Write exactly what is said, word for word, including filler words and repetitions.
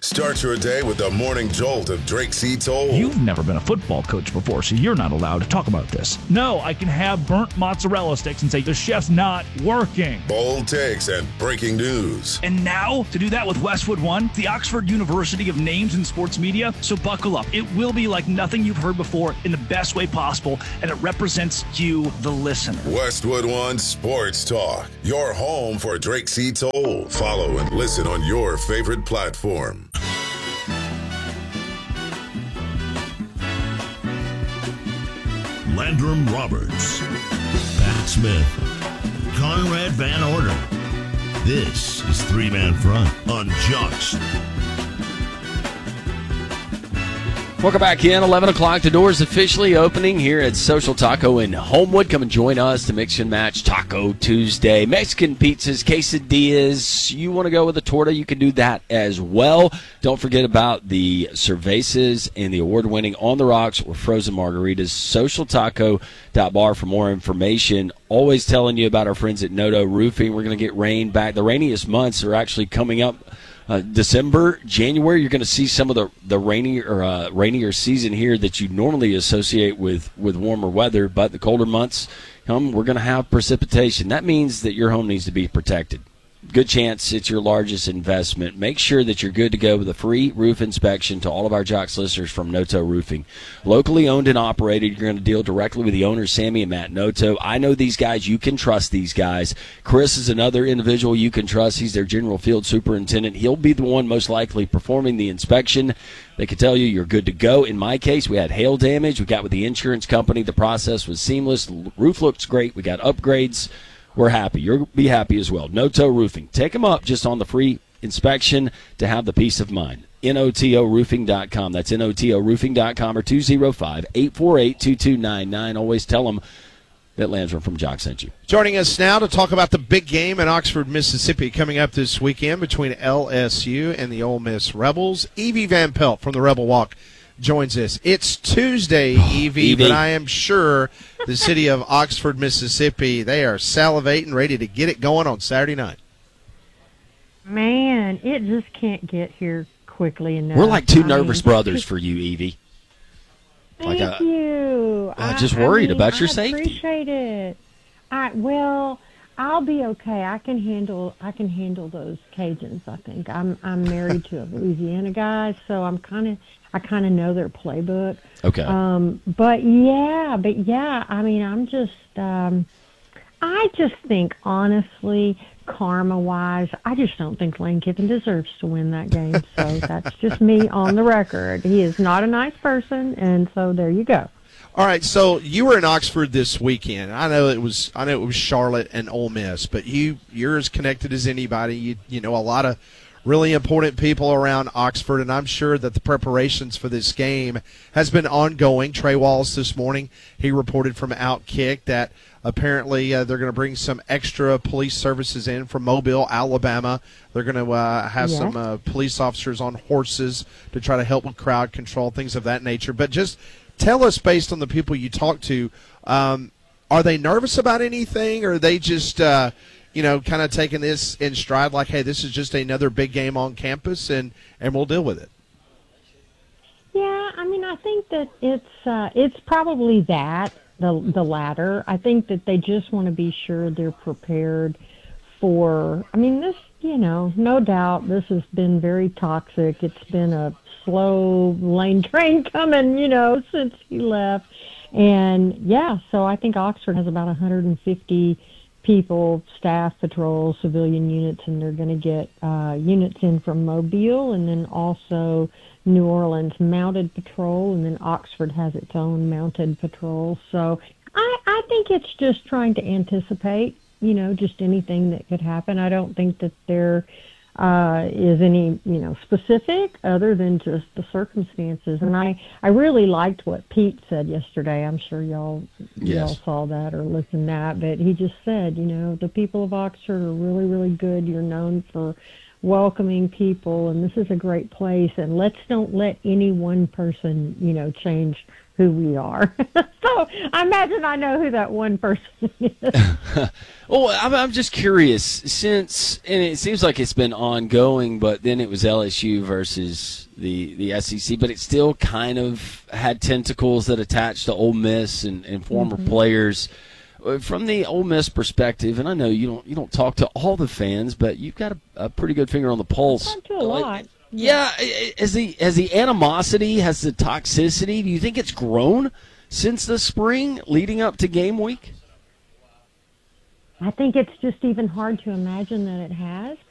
Start your day with the morning jolt of Drake C. Toll. You've never been a football coach before, so you're not allowed to talk about this. No, I can have burnt mozzarella sticks and say the chef's not working. Bold takes and breaking news. And now, to do that with Westwood One, the Oxford University of Names in Sports Media. So buckle up. It will be like nothing you've heard before in the best way possible, and it represents you, the listener. Westwood One Sports Talk, your home for Drake C. Toll. Follow and listen on your favorite platform. Landrum Roberts, Pat Smith, Conrad Van Order. This is Three Man Front on Jocks. Welcome back in. eleven o'clock. The doors officially opening here at Social Taco in Homewood. Come and join us to mix and match Taco Tuesday. Mexican pizzas, quesadillas. You want to go with a torta, you can do that as well. Don't forget about the cervezas and the award-winning On the Rocks or frozen margaritas. social taco dot bar for more information. Always telling you about our friends at Noto Roofing. We're going to get rain back. The rainiest months are actually coming up. Uh, December, January, you're going to see some of the the rainier uh, rainier season here that you normally associate with, with warmer weather. But the colder months come, we're going to have precipitation. That means that your home needs to be protected. Good chance it's your largest investment. Make sure that you're good to go with a free roof inspection to all of our Jocks listeners from Noto Roofing. Locally owned and operated, you're going to deal directly with the owners, Sammy and Matt Noto. I know these guys. You can trust these guys. Chris is another individual you can trust. He's their general field superintendent. He'll be the one most likely performing the inspection. They can tell you you're good to go. In my case, we had hail damage. We got with the insurance company. The process was seamless. The roof looks great. We got upgrades. We're happy. You'll be happy as well. Noto Roofing. Take them up just on the free inspection to have the peace of mind. N O T O roofing dot com. That's N O T O roofing dot com or two oh five, eight four eight, two two nine nine. Always tell them that Landrum from Jock sent you. Joining us now to talk about the big game in Oxford, Mississippi, coming up this weekend between L S U and the Ole Miss Rebels. Evie Van Pelt from the Rebel Walk joins us. It's Tuesday, Evie, Evie, but I am sure the city of Oxford, Mississippi, they are salivating, ready to get it going on Saturday night. Man, it just can't get here quickly enough. We're like two I nervous mean, brothers for you, Evie. Thank Like a, you. Uh, just worried I mean, about your I safety. I appreciate it. I well, I'll be okay. I can handle. I can handle those Cajuns. I think I'm. I'm married to a Louisiana guy, so I'm kind of. I kind of know their playbook. Okay. Um, but yeah, but yeah. I mean, I'm just. Um, I just think honestly, karma-wise, I just don't think Lane Kiffin deserves to win that game. So that's just me on the record. He is not a nice person, and so there you go. All right, so you were in Oxford this weekend. I know it was I know it was Charlotte and Ole Miss, but you you're as connected as anybody. You you know a lot of really important people around Oxford, and I'm sure that the preparations for this game has been ongoing. Trey Wallace this morning, he reported from Outkick that apparently uh, they're going to bring some extra police services in from Mobile, Alabama. They're going to uh, have yeah. some uh, police officers on horses to try to help with crowd control, things of that nature. But just tell us, based on the people you talk to, um, are they nervous about anything, or are they just uh, – you know, kind of taking this in stride like, hey, this is just another big game on campus, and, and we'll deal with it? Yeah, I mean, I think that it's uh, it's probably that, the the latter. I think that they just want to be sure they're prepared for, I mean, this, you know, no doubt this has been very toxic. It's been a slow lane train coming, you know, since he left. And, yeah, so I think Oxford has about one hundred fifty people, staff, patrol, civilian units, and they're going to get uh, units in from Mobile, and then also New Orleans mounted patrol, and then Oxford has its own mounted patrol. So I, I think it's just trying to anticipate, you know, just anything that could happen. I don't think that there uh, is any, you know, specific other than just the circumstances. And I, I really liked what Pete said yesterday. I'm sure y'all, Yes. y'all saw that or listened to that, but he just said, you know, the people of Oxford are really, really good. You're known for welcoming people, and this is a great place, and let's don't let any one person, you know, change who we are. So I imagine I know who that one person is. Well, I'm, I'm just curious, since, and it seems like it's been ongoing, but then it was L S U versus the, the S E C, but it still kind of had tentacles that attached to Ole Miss and, and former mm-hmm. players. From the Ole Miss perspective, and I know you don't you don't talk to all the fans, but you've got a, a pretty good finger on the pulse. Talk to a lot. Yeah, has the has the animosity, has the toxicity, do you think it's grown since the spring leading up to game week? I think it's just even hard to imagine that it has,